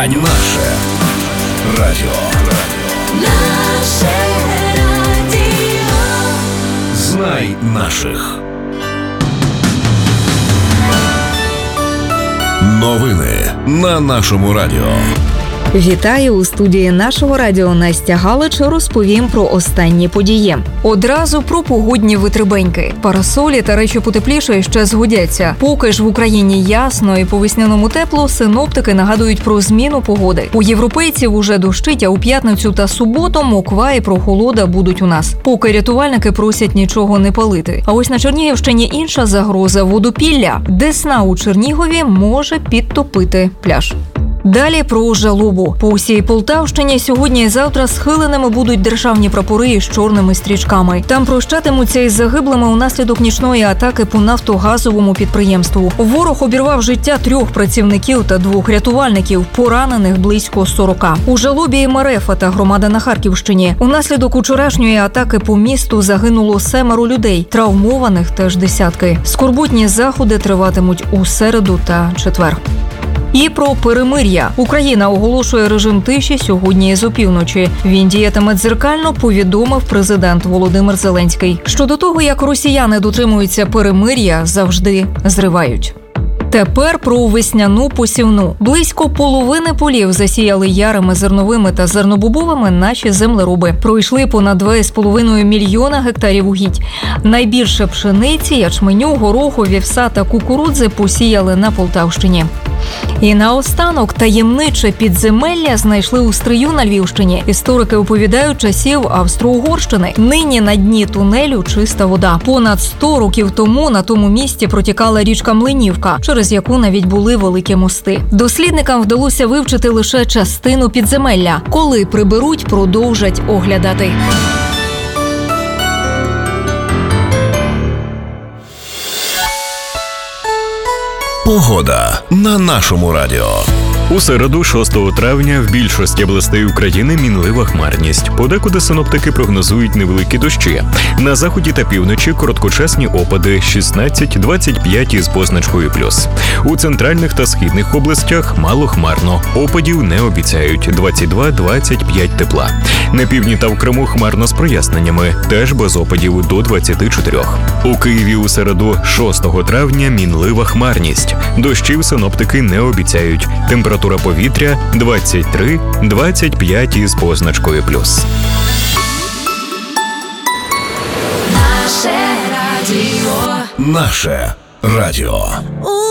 радіо. Наше радіо. Наше радіо. Знай наших. Новини на нашому радіо. Вітаю! У студії нашого радіо Настя Галич розповім про останні події. Одразу про погодні витребеньки. Парасолі та речі потепліше ще згодяться. Поки ж в Україні ясно і по весняному теплу, синоптики нагадують про зміну погоди. У європейців уже дощить, а у п'ятницю та суботу моква і прохолода будуть у нас. Поки рятувальники просять нічого не палити. А ось на Чернігівщині інша загроза – водопілля. Десна у Чернігові може підтопити пляж. Далі про жалобу. По усій Полтавщині сьогодні і завтра схиленими будуть державні прапори із чорними стрічками. Там прощатимуться із загиблими унаслідок нічної атаки по нафтогазовому підприємству. Ворог обірвав життя 3 працівників та 2 рятувальників, поранених близько 40. У жалобі і Марефа та громада на Харківщині. Унаслідок учорашньої атаки по місту загинуло 7 людей, травмованих теж десятки. Скорботні заходи триватимуть у середу та четвер. І про перемир'я. Україна оголошує режим тиші сьогодні з опівночі. Він діятиме дзеркально, повідомив президент Володимир Зеленський. Щодо того, як росіяни дотримуються перемир'я, завжди зривають. Тепер про весняну посівну. Близько половини полів засіяли ярими зерновими та зернобобовими наші землероби. Пройшли понад 2,5 мільйона гектарів угідь. Найбільше пшениці, ячменю, гороху, вівса та кукурудзи посіяли на Полтавщині. І наостанок таємниче підземелля знайшли у Стрию на Львівщині. Історики оповідають часів Австро-Угорщини. Нині на дні тунелю чиста вода. Понад 100 років тому на тому місці протікала річка Млинівка, через яку навіть були великі мости. Дослідникам вдалося вивчити лише частину підземелля. Коли приберуть, продовжать оглядати. Погода на нашому радіо. У середу, 6 травня, в більшості областей України мінлива хмарність. Подекуди синоптики прогнозують невеликі дощі. На заході та півночі короткочасні опади 16-25 із позначкою плюс. У центральних та східних областях мало хмарно. Опадів не обіцяють. 22-25 тепла. На півдні та в Криму хмарно з проясненнями. Теж без опадів до 24. У Києві у середу, 6 травня, мінлива хмарність. Дощів синоптики не обіцяють. Температура повітря 23-25 із позначкою плюс. Наше радіо. Наше радіо.